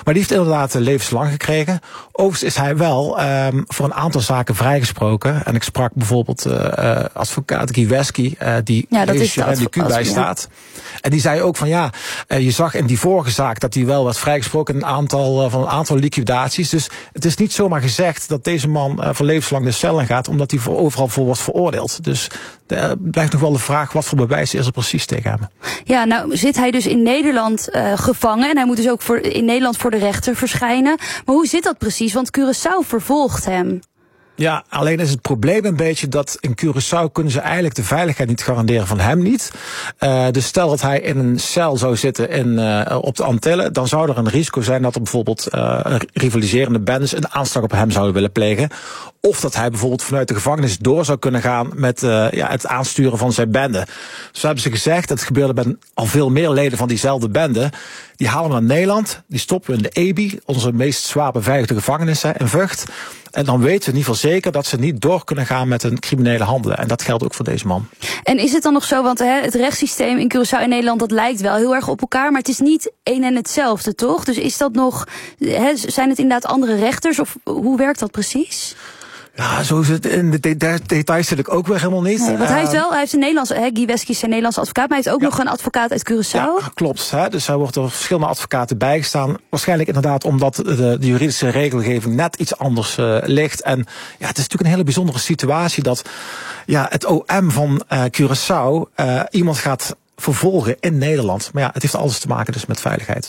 Maar die heeft inderdaad levenslang gekregen. Overigens is hij wel voor een aantal zaken vrijgesproken. En ik sprak bijvoorbeeld advocaat Giveski, die de Q bijstaat. En die zei ook van je zag in die vorige zaak dat hij wel werd vrijgesproken in een aantal liquidaties. Dus het is niet zomaar gezegd dat deze man voor levenslang de cel in gaat, omdat hij overal voor wordt veroordeeld. Dus er blijft nog wel de vraag, wat voor bewijs is er precies tegen hem? Ja, nou zit hij dus in Nederland gevangen en hij moet dus ook in Nederland voor de rechter verschijnen. Maar hoe zit dat precies? Want Curaçao vervolgt hem. Ja, alleen is het probleem een beetje dat in Curaçao kunnen ze eigenlijk de veiligheid niet garanderen van hem niet. Dus stel dat hij in een cel zou zitten op de Antillen, dan zou er een risico zijn dat er bijvoorbeeld rivaliserende bendes een aanslag op hem zouden willen plegen. Of dat hij bijvoorbeeld vanuit de gevangenis door zou kunnen gaan met het aansturen van zijn bende. Zo hebben ze gezegd, dat gebeurde bij al veel meer leden van diezelfde bende. Die halen we naar Nederland, die stoppen we in de EBI, onze meest zwaar beveiligde gevangenis in Vught. En dan weten we in ieder geval zeker dat ze niet door kunnen gaan met een criminele handelen. En dat geldt ook voor deze man. En is het dan nog zo, want het rechtssysteem in Curaçao en Nederland, dat lijkt wel heel erg op elkaar, maar het is niet één en hetzelfde, toch? Dus is dat nog, zijn het inderdaad andere rechters of hoe werkt dat precies? Ja, zo is het. In de details zit ik ook weer helemaal niet. Nee, want hij heeft een Nederlandse, Guy Wesky is een Nederlandse advocaat, maar hij heeft ook nog een advocaat uit Curaçao. Ja, klopt. Dus hij wordt door verschillende advocaten bijgestaan. Waarschijnlijk inderdaad omdat de juridische regelgeving net iets anders ligt. En ja, het is natuurlijk een hele bijzondere situatie dat het OM van Curaçao iemand gaat vervolgen in Nederland. Maar ja, het heeft alles te maken dus met veiligheid.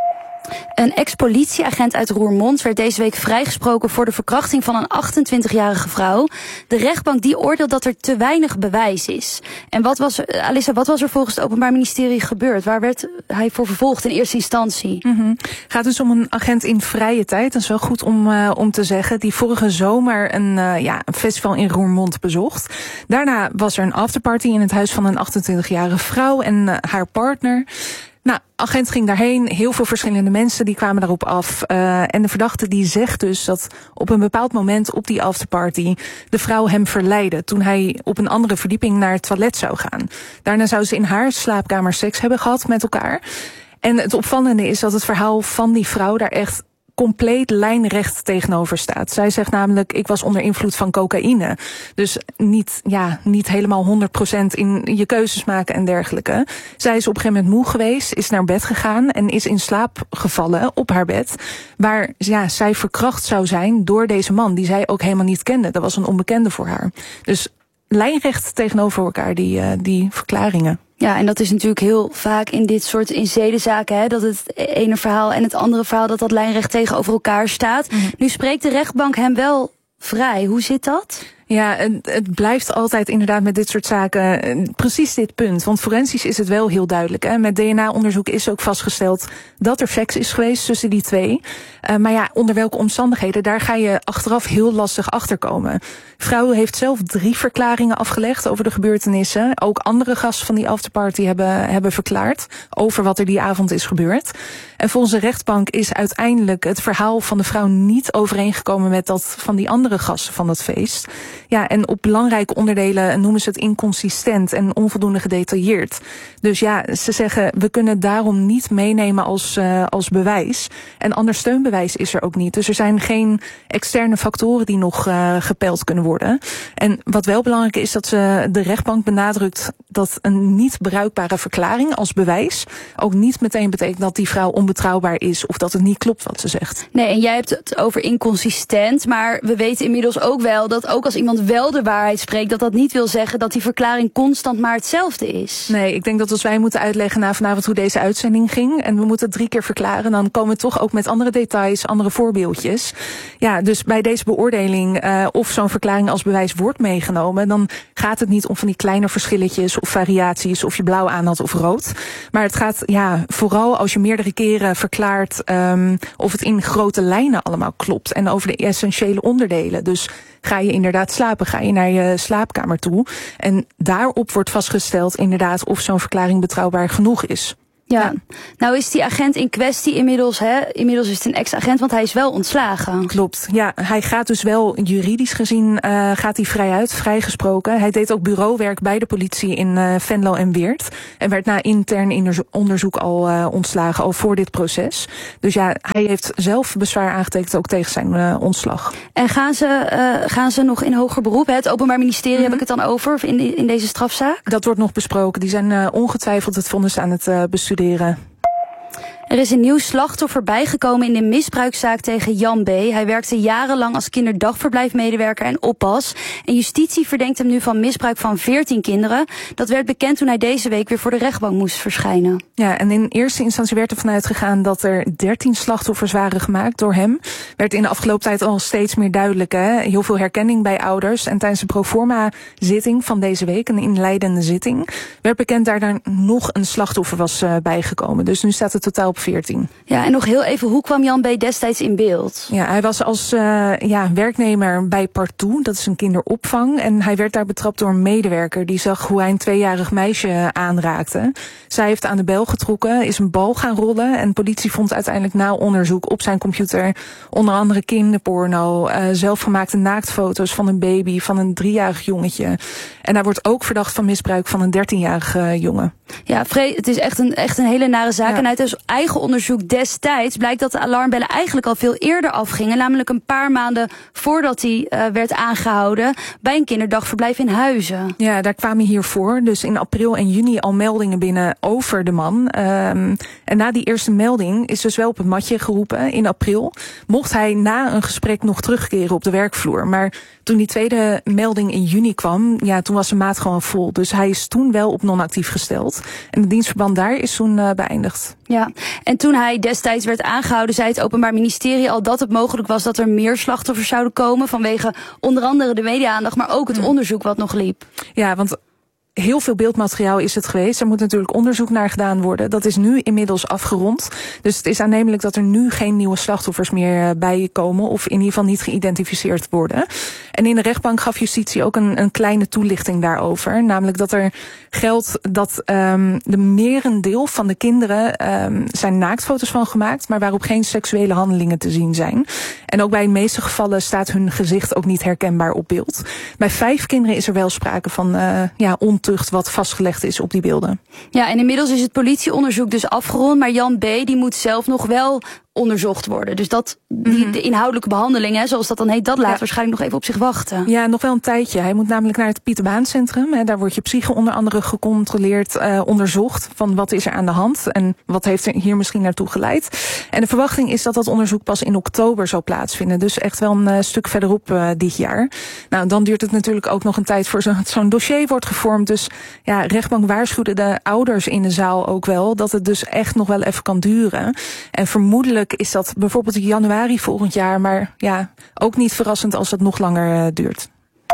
Een ex-politieagent uit Roermond werd deze week vrijgesproken voor de verkrachting van een 28-jarige vrouw. De rechtbank die oordeelt dat er te weinig bewijs is. En wat was er volgens het Openbaar Ministerie gebeurd? Waar werd hij voor vervolgd in eerste instantie? Gaat dus om een agent in vrije tijd, dat is wel goed om te zeggen, die vorige zomer een festival in Roermond bezocht. Daarna was er een afterparty in het huis van een 28-jarige vrouw en haar partner. Nou, agent ging daarheen, heel veel verschillende mensen die kwamen daarop af. En de verdachte die zegt dus dat op een bepaald moment op die afterparty de vrouw hem verleidde toen hij op een andere verdieping naar het toilet zou gaan. Daarna zou ze in haar slaapkamer seks hebben gehad met elkaar. En het opvallende is dat het verhaal van die vrouw daar echt compleet lijnrecht tegenover staat. Zij zegt namelijk, ik was onder invloed van cocaïne. Dus niet helemaal 100% in je keuzes maken en dergelijke. Zij is op een gegeven moment moe geweest, is naar bed gegaan en is in slaap gevallen op haar bed, waar zij verkracht zou zijn door deze man, die zij ook helemaal niet kende. Dat was een onbekende voor haar. Dus lijnrecht tegenover elkaar, die verklaringen. Ja, en dat is natuurlijk heel vaak in dit soort zedenzaken, dat het ene verhaal en het andere verhaal, dat lijnrecht tegenover elkaar staat. Nu spreekt de rechtbank hem wel vrij. Hoe zit dat? Ja, het blijft altijd inderdaad met dit soort zaken precies dit punt. Want forensisch is het wel heel duidelijk. Met DNA-onderzoek is ook vastgesteld dat er seks is geweest tussen die twee. Maar onder welke omstandigheden, daar ga je achteraf heel lastig achterkomen. Vrouw heeft zelf 3 verklaringen afgelegd over de gebeurtenissen. Ook andere gasten van die afterparty hebben verklaard over wat er die avond is gebeurd. En volgens de rechtbank is uiteindelijk het verhaal van de vrouw niet overeengekomen met dat van die andere gasten van het feest. Ja, en op belangrijke onderdelen noemen ze het inconsistent en onvoldoende gedetailleerd. Dus ze zeggen, we kunnen het daarom niet meenemen als bewijs. En ander steunbewijs is er ook niet. Dus er zijn geen externe factoren die nog gepeild kunnen worden. En wat wel belangrijk is, dat de rechtbank benadrukt dat een niet bruikbare verklaring als bewijs ook niet meteen betekent dat die vrouw onbetrouwbaar is of dat het niet klopt wat ze zegt. Nee, en jij hebt het over inconsistent, maar we weten inmiddels ook wel dat ook als iemand wel de waarheid spreekt, dat niet wil zeggen dat die verklaring constant maar hetzelfde is. Nee, ik denk dat als wij moeten uitleggen na vanavond hoe deze uitzending ging en we moeten het 3 keer verklaren, dan komen we toch ook met andere details, andere voorbeeldjes. Ja, dus bij deze beoordeling of zo'n verklaring als bewijs wordt meegenomen, dan gaat het niet om van die kleine verschilletjes of variaties of je blauw aan had of rood. Maar het gaat vooral als je meerdere keren verklaart of het in grote lijnen allemaal klopt en over de essentiële onderdelen. Dus ga je inderdaad slapen, ga je naar je slaapkamer toe. En daarop wordt vastgesteld inderdaad of zo'n verklaring betrouwbaar genoeg is. Ja, nou is die agent in kwestie inmiddels is het een ex-agent, want hij is wel ontslagen. Klopt, ja, hij gaat dus wel juridisch gezien, gaat hij vrijuit, vrijgesproken. Hij deed ook bureauwerk bij de politie in Venlo en Weert. En werd na intern onderzoek al ontslagen, al voor dit proces. Dus ja, hij heeft zelf bezwaar aangetekend ook tegen zijn ontslag. En gaan ze nog in hoger beroep? Het Openbaar Ministerie heb ik het dan over in deze strafzaak? Dat wordt nog besproken. Die zijn ongetwijfeld het vonnis aan het bestuderen. Er is een nieuw slachtoffer bijgekomen in de misbruikzaak tegen Jan B. Hij werkte jarenlang als kinderdagverblijfmedewerker en oppas. En justitie verdenkt hem nu van misbruik van 14 kinderen. Dat werd bekend toen hij deze week weer voor de rechtbank moest verschijnen. Ja, en in eerste instantie werd er vanuit gegaan dat er 13 slachtoffers waren gemaakt door hem. Werd in de afgelopen tijd al steeds meer duidelijk. Heel veel herkenning bij ouders. En tijdens de proforma-zitting van deze week, een inleidende zitting, werd bekend dat daar nog een slachtoffer was bijgekomen. Dus nu staat het totaal op 14. Ja, en nog heel even, hoe kwam Jan B. destijds in beeld? Ja, hij was als werknemer bij Partout, dat is een kinderopvang. En hij werd daar betrapt door een medewerker die zag hoe hij een 2-jarig meisje aanraakte. Zij heeft aan de bel getrokken, is een bal gaan rollen. En politie vond uiteindelijk na onderzoek op zijn computer onder andere kinderporno, zelfgemaakte naaktfoto's van een baby, van een 3-jarig jongetje. En hij wordt ook verdacht van misbruik van een 13-jarige jongen. Ja, het is echt een hele nare zaak. Ja. En uit zijn eigen onderzoek destijds blijkt dat de alarmbellen eigenlijk al veel eerder afgingen. Namelijk een paar maanden voordat hij werd aangehouden bij een kinderdagverblijf in Huizen. Ja, daar kwamen hiervoor dus in april en juni al meldingen binnen over de man. En na die eerste melding is dus wel op het matje geroepen in april. Mocht hij na een gesprek nog terugkeren op de werkvloer. Maar toen die tweede melding in juni kwam, ja, toen was de maat gewoon vol. Dus hij is toen wel op non-actief gesteld. En het dienstverband daar is toen beëindigd. Ja, en toen hij destijds werd aangehouden, zei het Openbaar Ministerie al dat het mogelijk was dat er meer slachtoffers zouden komen vanwege onder andere de media-aandacht, maar ook het onderzoek wat nog liep. Ja, want heel veel beeldmateriaal is het geweest. Er moet natuurlijk onderzoek naar gedaan worden. Dat is nu inmiddels afgerond. Dus het is aannemelijk dat er nu geen nieuwe slachtoffers meer bijkomen, of in ieder geval niet geïdentificeerd worden. En in de rechtbank gaf justitie ook een kleine toelichting daarover. Namelijk dat er geldt dat de merendeel van de kinderen zijn naaktfoto's van gemaakt, maar waarop geen seksuele handelingen te zien zijn. En ook bij de meeste gevallen staat hun gezicht ook niet herkenbaar op beeld. Bij 5 kinderen is er wel sprake van ontucht wat vastgelegd is op die beelden. Ja, en inmiddels is het politieonderzoek dus afgerond, maar Jan B. die moet zelf nog wel onderzocht worden. Dus de inhoudelijke behandeling, zoals dat dan heet, dat laat waarschijnlijk nog even op zich wachten. Ja, nog wel een tijdje. Hij moet namelijk naar het Pieter Baan Centrum. Daar wordt je psyche onder andere gecontroleerd, onderzocht van wat is er aan de hand en wat heeft er hier misschien naartoe geleid. En de verwachting is dat dat onderzoek pas in oktober zal plaatsvinden. Dus echt wel een stuk verderop dit jaar. Nou, dan duurt het natuurlijk ook nog een tijd voor zo'n dossier wordt gevormd. Dus ja, rechtbank waarschuwde de ouders in de zaal ook wel dat het dus echt nog wel even kan duren. En vermoedelijk is dat bijvoorbeeld in januari volgend jaar, maar ja, ook niet verrassend als dat nog langer duurt.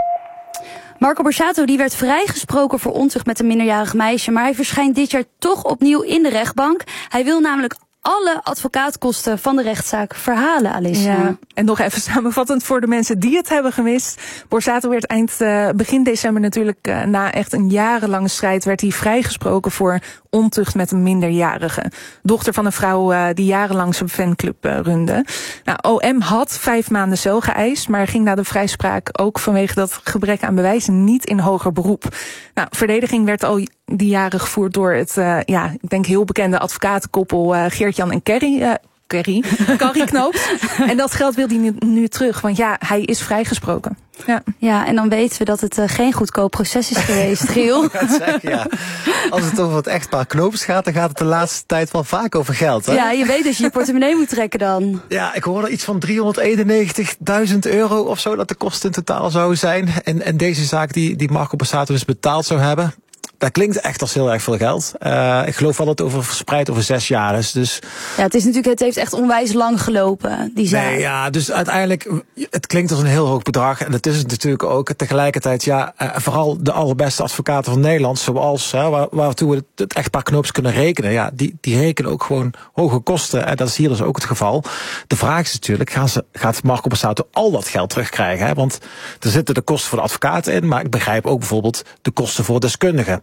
Marco Borsato die werd vrijgesproken voor ontucht met een minderjarig meisje, maar hij verschijnt dit jaar toch opnieuw in de rechtbank. Hij wil namelijk alle advocaatkosten van de rechtszaak verhalen, Alissa. Ja. En nog even samenvattend voor de mensen die het hebben gemist. Borsato werd begin december natuurlijk na echt een jarenlange strijd werd hij vrijgesproken voor ontucht met een minderjarige. Dochter van een vrouw die jarenlang zijn fanclub runde. Nou, OM had 5 maanden cel geëist, maar ging na de vrijspraak ook vanwege dat gebrek aan bewijs niet in hoger beroep. Nou, verdediging werd al die jaren gevoerd door het, ik denk heel bekende advocatenkoppel Geert-Jan en Carrie Knoops. En dat geld wil hij nu terug, want ja, hij is vrijgesproken. Ja, en dan weten we dat het geen goedkoop proces is geweest, Giel. Als het over het echtpaar Knoops gaat, dan gaat het de laatste tijd wel vaak over geld. Hè? Ja, je weet dat je je portemonnee moet trekken dan. Ja, ik hoorde iets van €391.000 of zo dat de kosten in totaal zouden zijn. En deze zaak die Marco Borsato dus betaald zou hebben, dat klinkt echt als heel erg veel geld. Ik geloof wel dat het verspreid over 6 jaar is. Dus ja, het heeft echt onwijs lang gelopen, die zaak. Nee, ja, dus uiteindelijk, het klinkt als een heel hoog bedrag. En dat is het natuurlijk ook. Tegelijkertijd, vooral de allerbeste advocaten van Nederland, zoals waartoe we het echtpaar Knoops kunnen rekenen. Ja, die rekenen ook gewoon hoge kosten. En dat is hier dus ook het geval. De vraag is natuurlijk, gaat Marco Borsato al dat geld terugkrijgen? Hè? Want er zitten de kosten voor de advocaten in, maar ik begrijp ook bijvoorbeeld de kosten voor deskundigen.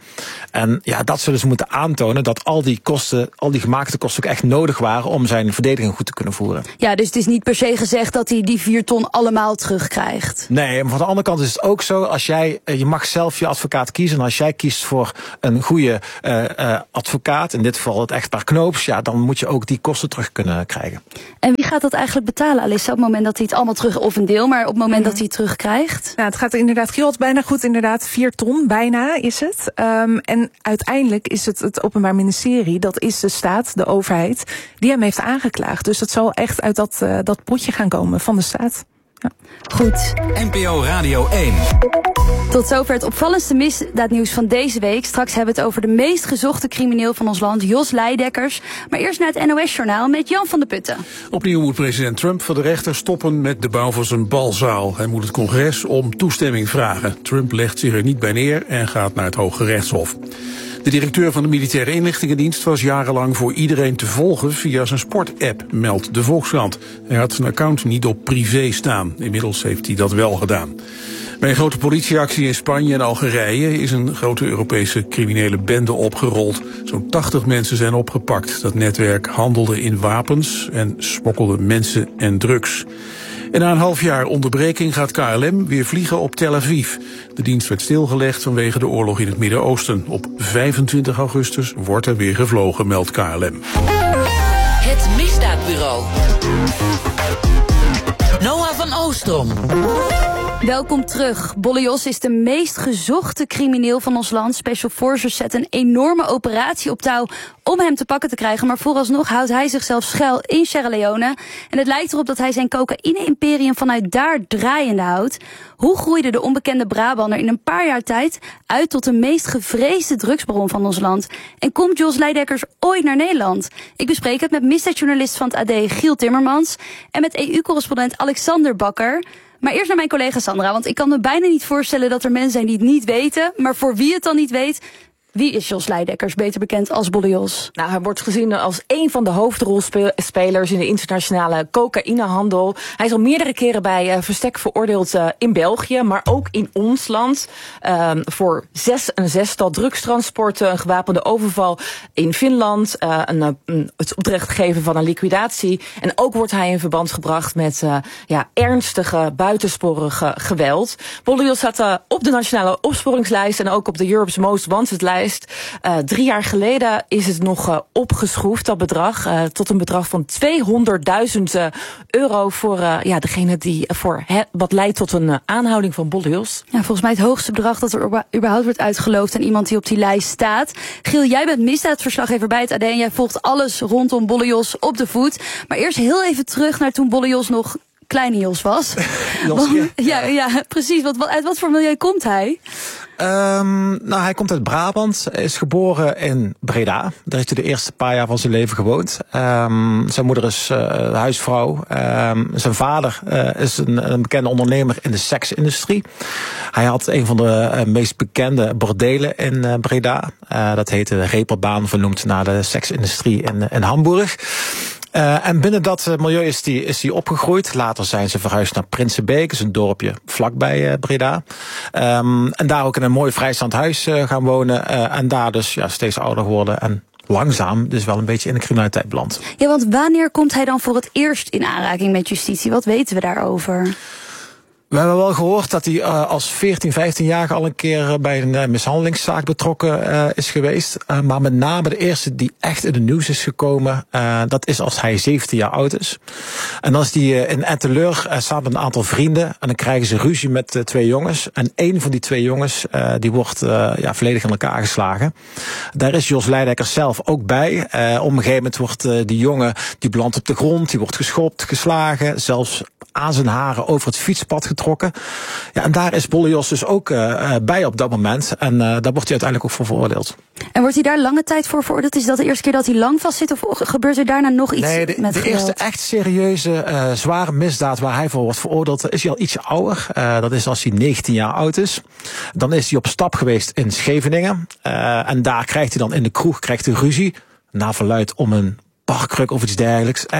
En ja, dat zullen ze moeten aantonen, dat al die gemaakte kosten ook echt nodig waren om zijn verdediging goed te kunnen voeren. Ja, dus het is niet per se gezegd dat hij die 4 ton allemaal terugkrijgt. Nee, maar van de andere kant is het ook zo, als je mag zelf je advocaat kiezen. En als jij kiest voor een goede advocaat, in dit geval het echtpaar Knoops, ja, dan moet je ook die kosten terug kunnen krijgen. En wie gaat dat eigenlijk betalen, Alissa, op het moment dat hij het allemaal terug, of een deel, maar op het moment dat hij het terugkrijgt? Nou, het gaat inderdaad, Giel had bijna goed, inderdaad 4 ton, bijna is het. En uiteindelijk is het Openbaar Ministerie, dat is de staat, de overheid, die hem heeft aangeklaagd. Dus dat zal echt uit dat potje gaan komen van de staat. Ja. Goed. NPO Radio 1. Tot zover het opvallendste misdaadnieuws van deze week. Straks hebben we het over de meest gezochte crimineel van ons land, Jos Leidekkers. Maar eerst naar het NOS-journaal met Jan van de Putten. Opnieuw moet president Trump voor de rechter stoppen met de bouw van zijn balzaal. Hij moet het congres om toestemming vragen. Trump legt zich er niet bij neer en gaat naar het Hoge Rechtshof. De directeur van de Militaire Inlichtingendienst was jarenlang voor iedereen te volgen via zijn sportapp, meldt de Volkskrant. Hij had zijn account niet op privé staan. Inmiddels heeft hij dat wel gedaan. Bij een grote politieactie in Spanje en Algerije is een grote Europese criminele bende opgerold. Zo'n 80 mensen zijn opgepakt. Dat netwerk handelde in wapens en smokkelde mensen en drugs. En na een half jaar onderbreking gaat KLM weer vliegen op Tel Aviv. De dienst werd stilgelegd vanwege de oorlog in het Midden-Oosten. Op 25 augustus wordt er weer gevlogen, meldt KLM. Het Misdaadbureau. Noah van Oostrom. Welkom terug. Bolle Jos is de meest gezochte crimineel van ons land. Special Forces zet een enorme operatie op touw om hem te pakken te krijgen. Maar vooralsnog houdt hij zichzelf schuil in Sierra Leone. En het lijkt erop dat hij zijn cocaïne-imperium vanuit daar draaiende houdt. Hoe groeide de onbekende Brabander in een paar jaar tijd uit tot de meest gevreesde drugsbaron van ons land? En komt Jos Leidekkers ooit naar Nederland? Ik bespreek het met misdaadjournalist van het AD Giel Timmermans en met EU-correspondent Alexander Bakker. Maar eerst naar mijn collega Sandra, want ik kan me bijna niet voorstellen dat er mensen zijn die het niet weten. Maar voor wie het dan niet weet, wie is Jos Leidekkers, beter bekend als Bolle Jos? Nou, hij wordt gezien als een van de hoofdrolspelers in de internationale cocaïnehandel. Hij is al meerdere keren bij verstek veroordeeld in België, maar ook in ons land. Voor 6 drugstransporten, een gewapende overval in Finland, het opdracht geven van een liquidatie. En ook wordt hij in verband gebracht met ernstige, buitensporige geweld. Bolle Jos staat op de nationale opsporingslijst en ook op de Europe's Most Wanted lijst. 3 jaar geleden is het nog opgeschroefd, dat bedrag, tot een bedrag van €200.000 voor degene die wat leidt tot een aanhouding van Bolle Jos. Ja, volgens mij het hoogste bedrag dat er überhaupt wordt uitgeloofd aan iemand die op die lijst staat. Giel, jij bent misdaadverslaggever bij het AD en jij volgt alles rondom Bolle Jos op de voet. Maar eerst heel even terug naar toen Bolle Jos nog kleine Jos was. Ja, precies. Uit wat voor milieu komt hij? Hij komt uit Brabant, is geboren in Breda. Daar heeft hij de eerste paar jaar van zijn leven gewoond. Zijn moeder is huisvrouw. Zijn vader is een bekende ondernemer in de seksindustrie. Hij had een van de meest bekende bordelen in Breda. Dat heette de Reeperbaan, vernoemd naar de seksindustrie in Hamburg. En binnen dat milieu is die opgegroeid. Later zijn ze verhuisd naar Prinsenbeek, is een dorpje vlakbij Breda. En daar ook in een mooi vrijstaand huis gaan wonen. En daar dus steeds ouder geworden en langzaam dus wel een beetje in de criminaliteit beland. Ja, want wanneer komt hij dan voor het eerst in aanraking met justitie? Wat weten we daarover? We hebben wel gehoord dat hij als 14, 15-jarige al een keer bij een mishandelingszaak betrokken is geweest. Maar met name de eerste die echt in de nieuws is gekomen, dat is als hij 17 jaar oud is. En dan is hij in Etteleur samen met een aantal vrienden. En dan krijgen ze ruzie met 2 jongens. En één van die 2 jongens die wordt volledig in elkaar geslagen. Daar is Jos Leidekkers zelf ook bij. Op een gegeven moment wordt die jongen, die belandt op de grond, die wordt geschopt, geslagen, zelfs aan zijn haren over het fietspad getrokken. Ja, en daar is Bolle Jos dus ook bij op dat moment. En daar wordt hij uiteindelijk ook voor veroordeeld. En wordt hij daar lange tijd voor veroordeeld? Is dat de eerste keer dat hij lang vastzit? Of gebeurt er daarna nog iets met geweld? De eerste echt serieuze, zware misdaad waar hij voor wordt veroordeeld, is hij al ietsje ouder. Dat is als hij 19 jaar oud is. Dan is hij op stap geweest in Scheveningen. En daar krijgt hij dan in de kroeg ruzie. Naar verluidt om een barkruk of iets dergelijks. Echt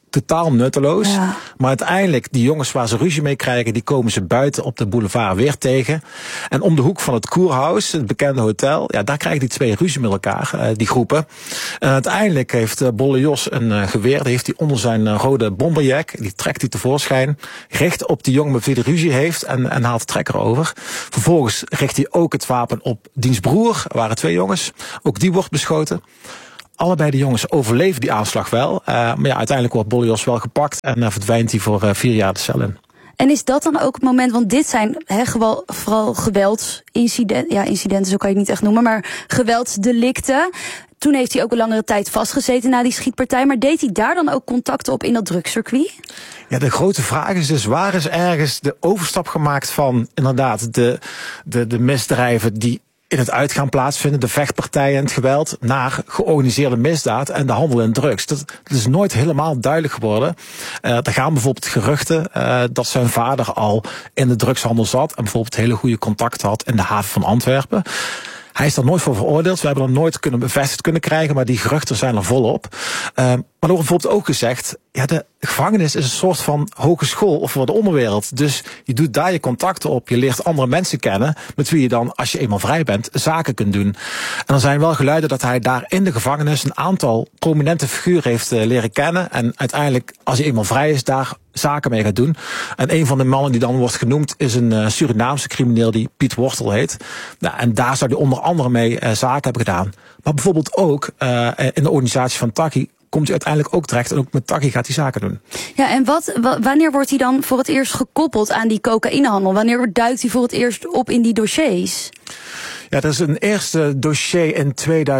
totaal nutteloos. Ja. Maar uiteindelijk, die jongens waar ze ruzie mee krijgen, die komen ze buiten op de boulevard weer tegen. En om de hoek van het Kurhaus, het bekende hotel, ja, daar krijgen die twee ruzie met elkaar, die groepen. En uiteindelijk heeft Bolle Jos een geweer, die heeft hij onder zijn rode bomberjack, die trekt hij tevoorschijn, richt op die jongen met wie de ruzie heeft en haalt de trekker over. Vervolgens richt hij ook het wapen op diens broer, er waren 2 jongens, ook die wordt beschoten. Allebei de jongens overleven die aanslag wel. Maar ja, uiteindelijk wordt Bolle Jos wel gepakt en verdwijnt hij voor 4 jaar de cel in. En is dat dan ook het moment, want dit zijn vooral geweldsincidenten, ja, incidenten, zo kan je het niet echt noemen, maar geweldsdelicten. Toen heeft hij ook een langere tijd vastgezeten na die schietpartij, maar deed hij daar dan ook contacten op in dat drugscircuit? Ja, de grote vraag is dus, waar is ergens de overstap gemaakt van inderdaad de misdrijven die in het uitgaan plaatsvinden, de vechtpartijen en het geweld, naar georganiseerde misdaad en de handel in drugs. Dat is nooit helemaal duidelijk geworden. Er gaan bijvoorbeeld geruchten dat zijn vader al in de drugshandel zat en bijvoorbeeld hele goede contacten had in de haven van Antwerpen. Hij is daar nooit voor veroordeeld. We hebben dat nooit bevestigd kunnen krijgen, maar die geruchten zijn er volop. Maar er wordt bijvoorbeeld ook gezegd, ja, de gevangenis is een soort van hogeschool of voor de onderwereld. Dus je doet daar je contacten op, je leert andere mensen kennen, met wie je dan, als je eenmaal vrij bent, zaken kunt doen. En er zijn wel geluiden dat hij daar in de gevangenis een aantal prominente figuren heeft leren kennen. En uiteindelijk, als hij eenmaal vrij is, daar zaken mee gaat doen. En een van de mannen die dan wordt genoemd is een Surinaamse crimineel die Piet Wortel heet. Nou, en daar zou hij onder andere mee zaken hebben gedaan. Maar bijvoorbeeld ook in de organisatie van Taki komt hij uiteindelijk ook terecht en ook met Taki gaat hij zaken doen. Ja, en wanneer wordt hij dan voor het eerst gekoppeld aan die cocaïnehandel? Wanneer duikt hij voor het eerst op in die dossiers? Ja, er is een eerste dossier in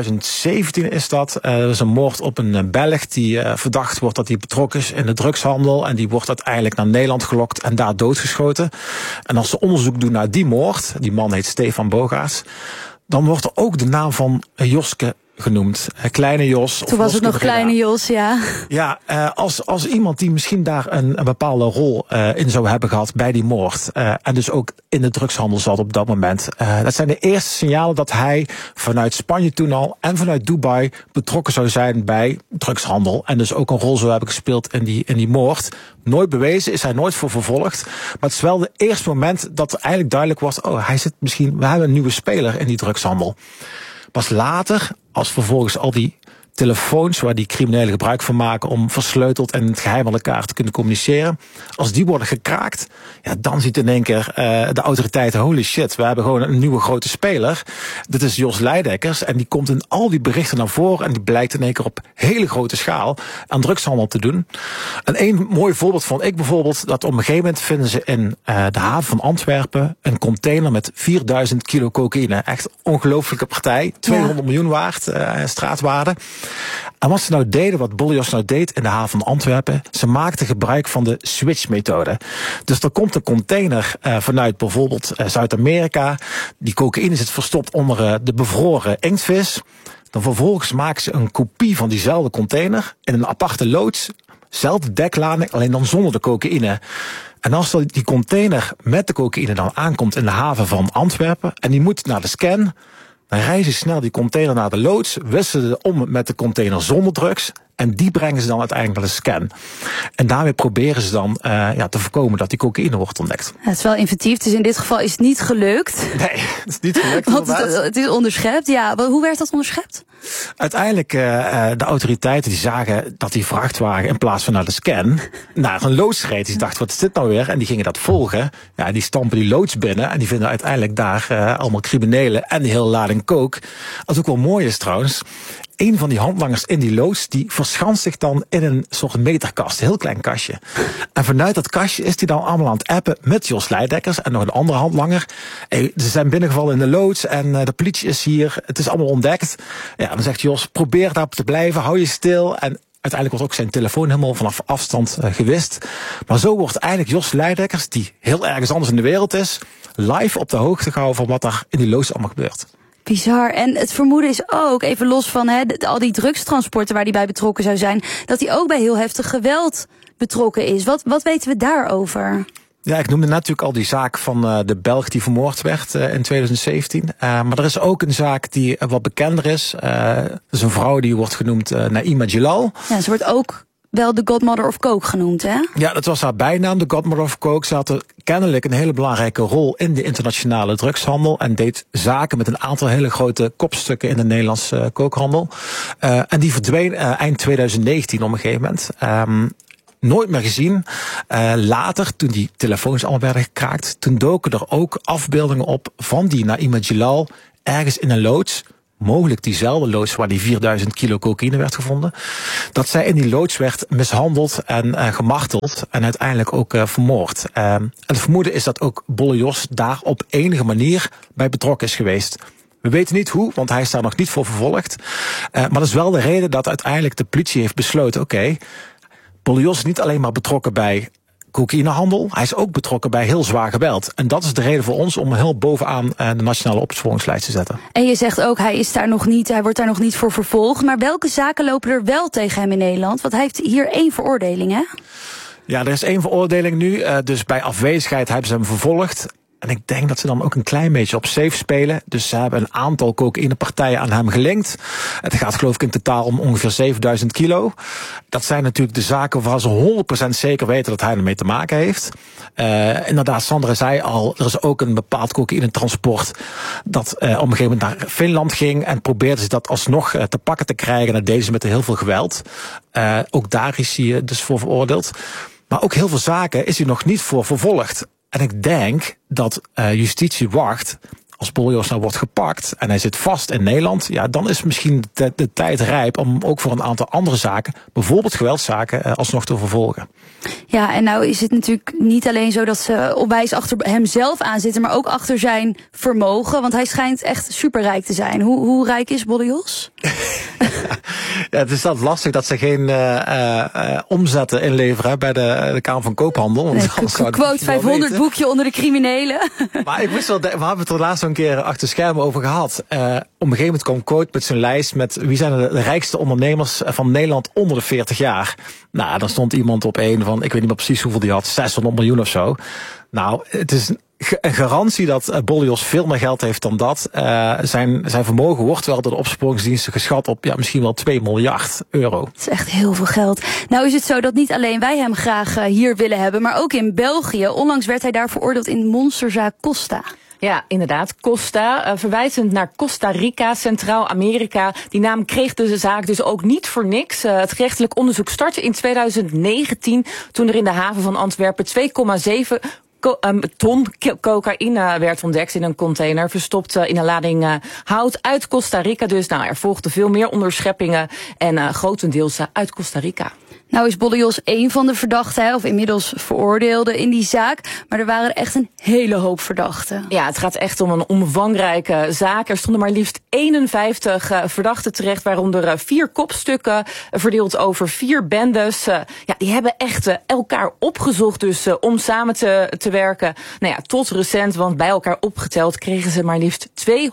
2017 is dat. Er is een moord op een Belg die verdacht wordt dat hij betrokken is in de drugshandel. En die wordt uiteindelijk naar Nederland gelokt en daar doodgeschoten. En als ze onderzoek doen naar die moord, die man heet Stefan Bogaerts, dan wordt er ook de naam van Joske genoemd. Kleine Jos. Toen was het nog Kleine Jos, ja. Ja, als iemand die misschien daar een bepaalde rol in zou hebben gehad bij die moord. En dus ook in de drugshandel zat op dat moment. Dat zijn de eerste signalen dat hij vanuit Spanje toen al en vanuit Dubai betrokken zou zijn bij drugshandel. En dus ook een rol zou hebben gespeeld in die moord. Nooit bewezen, is hij nooit voor vervolgd. Maar het is wel de eerste moment dat er eigenlijk duidelijk was, oh, we hebben een nieuwe speler in die drugshandel. Pas later, als vervolgens al die telefoons waar die criminelen gebruik van maken om versleuteld en in het geheim met elkaar te kunnen communiceren, als die worden gekraakt, ja, dan ziet in één keer de autoriteiten, holy shit, we hebben gewoon een nieuwe grote speler. Dit is Jos Leidekkers en die komt in al die berichten naar voren en die blijkt in één keer op hele grote schaal aan drugshandel te doen. En één mooi voorbeeld vond ik bijvoorbeeld dat op een gegeven moment vinden ze in de haven van Antwerpen een container met 4000 kilo cocaïne. Echt ongelooflijke partij, 200 miljoen waard, straatwaarde. En wat ze nou deden, wat Bolle Jos nou deed in de haven van Antwerpen, ze maakten gebruik van de switch-methode. Dus er komt een container vanuit bijvoorbeeld Zuid-Amerika. Die cocaïne zit verstopt onder de bevroren inktvis. Dan vervolgens maken ze een kopie van diezelfde container in een aparte loods. Zelfde deklading, alleen dan zonder de cocaïne. En als die container met de cocaïne dan aankomt in de haven van Antwerpen en die moet naar de scan, dan reizen ze snel die container naar de loods, wisselen om met de container zonder drugs en die brengen ze dan uiteindelijk naar de scan. En daarmee proberen ze dan te voorkomen dat die cocaïne wordt ontdekt. Ja, het is wel inventief, dus in dit geval is het niet gelukt. Nee, het is niet gelukt. Want het is onderschept. Ja, hoe werd dat onderschept? Uiteindelijk, de autoriteiten die zagen dat die vrachtwagen in plaats van naar de scan naar een loods reed. Die dachten, wat is dit nou weer? En die gingen dat volgen. Ja, die stampen die loods binnen en die vinden uiteindelijk daar allemaal criminelen en die hele lading coke. Wat ook wel mooi is trouwens, een van die handlangers in die loods, die verschanst zich dan in een soort meterkast, een heel klein kastje. En vanuit dat kastje is hij dan allemaal aan het appen met Jos Leidekkers en nog een andere handlanger. Hey, ze zijn binnengevallen in de loods en de politie is hier, het is allemaal ontdekt. Ja, dan zegt Jos, probeer daar te blijven, hou je stil. En uiteindelijk wordt ook zijn telefoon helemaal vanaf afstand gewist. Maar zo wordt eigenlijk Jos Leidekkers, die heel ergens anders in de wereld is, live op de hoogte gehouden van wat er in die loods allemaal gebeurt. Bizar. En het vermoeden is ook, even los van al die drugstransporten waar hij bij betrokken zou zijn, dat hij ook bij heel heftig geweld betrokken is. Wat weten we daarover? Ja, ik noemde natuurlijk al die zaak van de Belg die vermoord werd in 2017. Maar er is ook een zaak die wat bekender is. Er is een vrouw die wordt genoemd Naïma Jalal. Ja, ze wordt ook wel de Godmother of Coke genoemd, hè? Ja, dat was haar bijnaam, de Godmother of Coke. Ze had kennelijk een hele belangrijke rol in de internationale drugshandel en deed zaken met een aantal hele grote kopstukken in de Nederlandse kookhandel. En die verdween eind 2019 op een gegeven moment. Nooit meer gezien. Later, toen die telefoons allemaal werden gekraakt, toen doken er ook afbeeldingen op van die Naima Jilal ergens in een loods. Mogelijk diezelfde loods waar die 4000 kilo cocaïne werd gevonden. Dat zij in die loods werd mishandeld en gemarteld en uiteindelijk ook vermoord. En het vermoeden is dat ook Bolle Jos daar op enige manier bij betrokken is geweest. We weten niet hoe, want hij is daar nog niet voor vervolgd. Maar dat is wel de reden dat uiteindelijk de politie heeft besloten, oké, Bolle Jos is niet alleen maar betrokken bij cocaïnehandel, hij is ook betrokken bij heel zwaar geweld. En dat is de reden voor ons om heel bovenaan de nationale opsporingslijst te zetten. En je zegt ook, hij wordt daar nog niet voor vervolgd. Maar welke zaken lopen er wel tegen hem in Nederland? Want hij heeft hier 1 veroordeling, hè? Ja, er is 1 veroordeling nu. Dus bij afwezigheid hebben ze hem vervolgd. En ik denk dat ze dan ook een klein beetje op safe spelen. Dus ze hebben een aantal cocaïnepartijen aan hem gelinkt. Het gaat geloof ik in totaal om ongeveer 7000 kilo. Dat zijn natuurlijk de zaken waarvan ze 100% zeker weten dat hij ermee te maken heeft. Inderdaad, Sandra zei al, er is ook een bepaald cocaïnetransport dat op een gegeven moment naar Finland ging. En probeerden ze dat alsnog te pakken te krijgen. En dat deden ze met heel veel geweld. Ook daar is hij dus voor veroordeeld. Maar ook heel veel zaken is hij nog niet voor vervolgd. En ik denk dat justitie wacht, als Bolle Jos nou wordt gepakt en hij zit vast in Nederland, ja, dan is misschien de tijd rijp om ook voor een aantal andere zaken, bijvoorbeeld geweldszaken, alsnog te vervolgen. Ja, en nou is het natuurlijk niet alleen zo dat ze onwijs achter hemzelf aan zitten, maar ook achter zijn vermogen, want hij schijnt echt superrijk te zijn. Hoe rijk is Bolle Jos? Ja, het is dat lastig dat ze geen omzetten inleveren bij de Kamer van Koophandel. Quote 500 boekje onder de criminelen. Maar ik wist wel, we hebben het er laatst een keer achter schermen over gehad. Op een gegeven moment kwam Quote met zijn lijst met wie zijn de rijkste ondernemers van Nederland onder de 40 jaar. Nou, dan stond iemand op een van, ik weet niet meer precies hoeveel die had, 600 miljoen of zo. Nou, het is een garantie dat Bolle Jos veel meer geld heeft dan dat. Zijn vermogen wordt wel door de opsporingsdiensten geschat op misschien wel 2 miljard euro. Dat is echt heel veel geld. Nou is het zo dat niet alleen wij hem graag hier willen hebben, maar ook in België. Onlangs werd hij daar veroordeeld in monsterzaak Costa. Ja, inderdaad. Costa, verwijzend naar Costa Rica, Centraal-Amerika. Die naam kreeg de zaak dus ook niet voor niks. Het gerechtelijk onderzoek startte in 2019... toen er in de haven van Antwerpen 2,7 ton cocaïne werd ontdekt in een container, verstopt in een lading hout uit Costa Rica. Dus er volgden veel meer onderscheppingen en grotendeels uit Costa Rica. Nou is Bolle Jos 1 van de verdachten, of inmiddels veroordeelden in die zaak. Maar er waren echt een hele hoop verdachten. Ja, het gaat echt om een omvangrijke zaak. Er stonden maar liefst 51 verdachten terecht, waaronder 4 kopstukken verdeeld over 4 bendes. Die hebben echt elkaar opgezocht dus om samen te werken. Tot recent, want bij elkaar opgeteld kregen ze maar liefst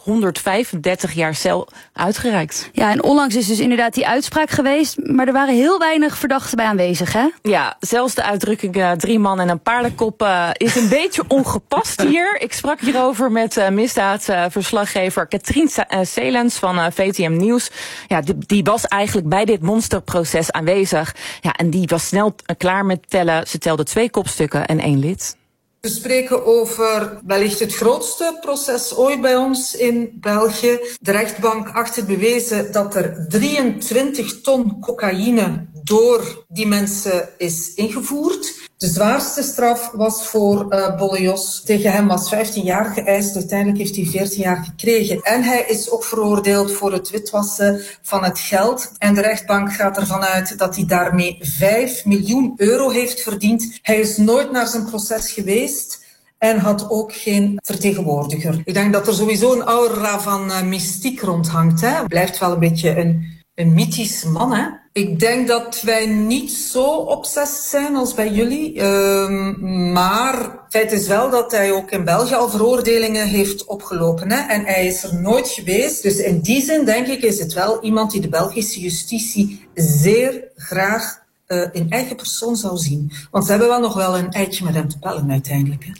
235 jaar cel uitgereikt. Ja, en onlangs is dus inderdaad die uitspraak geweest, maar er waren heel weinig verdachten bij aanwezig, hè? Ja, zelfs de uitdrukking 3 man en een paardenkop is een beetje ongepast hier. Ik sprak hierover met misdaadverslaggever Katrien Selens van VTM Nieuws. Ja, die was eigenlijk bij dit monsterproces aanwezig. Ja, en die was snel klaar met tellen. Ze telde 2 kopstukken en 1 lid. We spreken over wellicht het grootste proces ooit bij ons in België. De rechtbank acht het bewezen dat er 23 ton cocaïne door die mensen is ingevoerd. De zwaarste straf was voor Bolle Jos. Tegen hem was 15 jaar geëist. Uiteindelijk heeft hij 14 jaar gekregen. En hij is ook veroordeeld voor het witwassen van het geld. En de rechtbank gaat ervan uit dat hij daarmee 5 miljoen euro heeft verdiend. Hij is nooit naar zijn proces geweest en had ook geen vertegenwoordiger. Ik denk dat er sowieso een aura van mystiek rondhangt. Hè. Blijft wel een beetje een mythisch man, hè. Ik denk dat wij niet zo obsessief zijn als bij jullie. Maar het feit is wel dat hij ook in België al veroordelingen heeft opgelopen. Hè? En hij is er nooit geweest. Dus in die zin, denk ik, is het wel iemand die de Belgische justitie zeer graag in eigen persoon zou zien. Want ze hebben wel nog wel een eitje met hem te pellen uiteindelijk. Hè?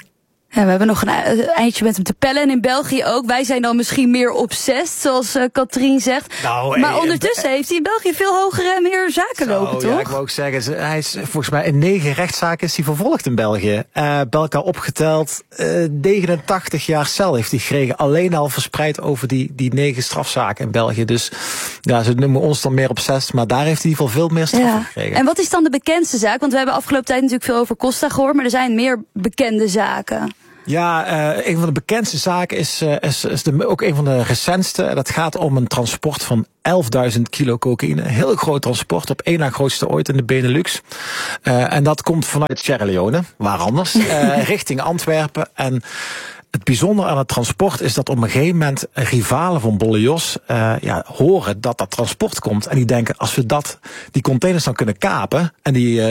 Ja, we hebben nog een eindje met hem te pellen. En in België ook. Wij zijn dan misschien meer obsessed, zoals Katrien zegt. Nou, maar ondertussen heeft hij in België veel hogere en meer zaken lopen, toch? Ja, ik wou ook zeggen, hij is volgens mij in 9 rechtszaken is hij vervolgd in België. Bij elkaar opgeteld, 89 jaar cel heeft hij gekregen. Alleen al verspreid over die 9 strafzaken in België. Dus ja, ze noemen ons dan meer obsessed, maar daar heeft hij in ieder geval veel meer straffen gekregen. En wat is dan de bekendste zaak? Want we hebben afgelopen tijd natuurlijk veel over Costa gehoord, maar er zijn meer bekende zaken. Ja, een van de bekendste zaken is ook een van de recentste. Dat gaat om een transport van 11.000 kilo cocaïne. Een heel groot transport, op één na grootste ooit in de Benelux. En dat komt vanuit Sierra Leone, waar anders, richting Antwerpen. En het bijzondere aan het transport is dat op een gegeven moment rivalen van Bolle Jos horen dat transport komt. En die denken, als we die containers dan kunnen kapen en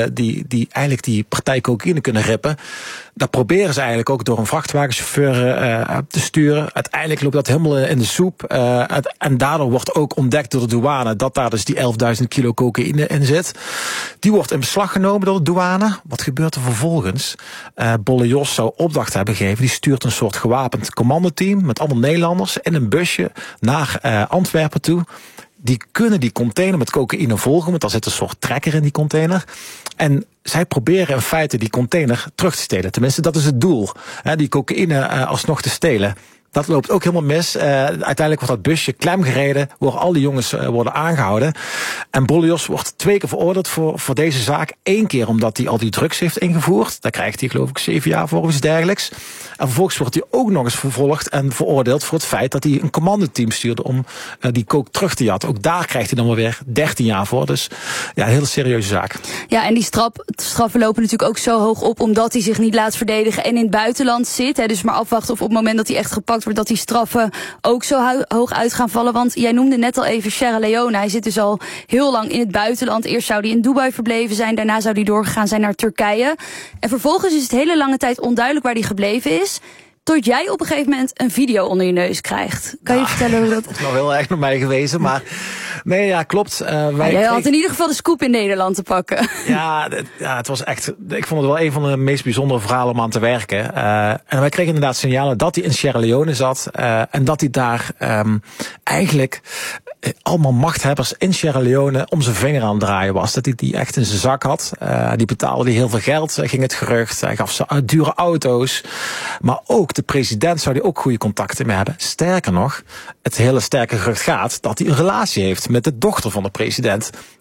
die partij cocaïne kunnen rippen, dat proberen ze eigenlijk ook door een vrachtwagenchauffeur te sturen. Uiteindelijk loopt dat helemaal in de soep. En daardoor wordt ook ontdekt door de douane dat daar dus die 11.000 kilo cocaïne in zit. Die wordt in beslag genomen door de douane. Wat gebeurt er vervolgens? Bolle Jos zou opdracht hebben gegeven. Die stuurt een soort gewapend commandoteam met allemaal Nederlanders in een busje naar Antwerpen toe. Die kunnen die container met cocaïne volgen, want daar zit een soort trekker in die container. En zij proberen in feite die container terug te stelen. Tenminste, dat is het doel. Die cocaïne alsnog te stelen. Dat loopt ook helemaal mis. Uiteindelijk wordt dat busje klemgereden, waar al die jongens worden aangehouden. En Bolle Jos wordt 2 keer veroordeeld voor deze zaak. 1 keer omdat hij al die drugs heeft ingevoerd. Daar krijgt hij geloof ik 7 jaar voor of iets dergelijks. En vervolgens wordt hij ook nog eens vervolgd en veroordeeld voor het feit dat hij een commandoteam stuurde om die coke terug te jatten. Ook daar krijgt hij dan wel weer 13 jaar voor. Dus ja, een hele serieuze zaak. Ja, en die straffen lopen natuurlijk ook zo hoog op omdat hij zich niet laat verdedigen en in het buitenland zit. Dus maar afwachten of op het moment dat hij echt gepakt wordt, dat die straffen ook zo hoog uit gaan vallen. Want jij noemde net al even Sierra Leone. Hij zit dus al heel lang in het buitenland. Eerst zou hij in Dubai verbleven zijn. Daarna zou hij doorgegaan zijn naar Turkije. En vervolgens is het hele lange tijd onduidelijk waar hij gebleven is. Tot jij op een gegeven moment een video onder je neus krijgt. Kan je vertellen hoe dat... Dat is nog heel erg naar mij gewezen, maar... Nee, ja, klopt. Jij had in ieder geval de scoop in Nederland te pakken. Ja, het was echt... Ik vond het wel een van de meest bijzondere verhalen om aan te werken. En wij kregen inderdaad signalen dat hij in Sierra Leone zat. En dat hij daar eigenlijk allemaal machthebbers in Sierra Leone om zijn vinger aan het draaien was. Dat hij die echt in zijn zak had. Die betaalde die heel veel geld, ging het gerucht. Hij gaf ze dure auto's. Maar ook de president zou hij ook goede contacten mee hebben. Sterker nog, het hele sterke gerucht gaat dat hij een relatie heeft met de dochter van de president.